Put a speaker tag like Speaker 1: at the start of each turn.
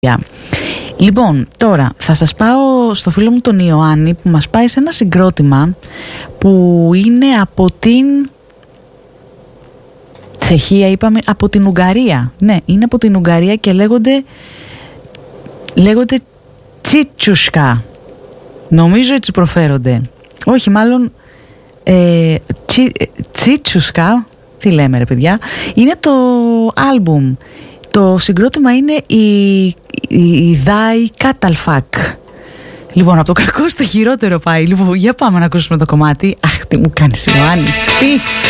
Speaker 1: Λοιπόν, τώρα θα σας πάω στο φίλο μου τον Ιωάννη, που μας πάει σε ένα συγκρότημα που είναι από την Τσεχία, είπαμε, από την Ουγγαρία. Ναι, είναι από την Ουγγαρία και λέγονται Τσίτσουσκα. Νομίζω έτσι προφέρονται. Όχι, μάλλον Τσίτσουσκα. Τι λέμε ρε παιδιά. Είναι το άλμπουμ. Το συγκρότημα είναι η Δάι Κάταλφακ. Λοιπόν, από το κακό στο χειρότερο πάει. Λοιπόν, για πάμε να ακούσουμε το κομμάτι. Αχ, τι μου κάνεις Ιωάννη. Τι.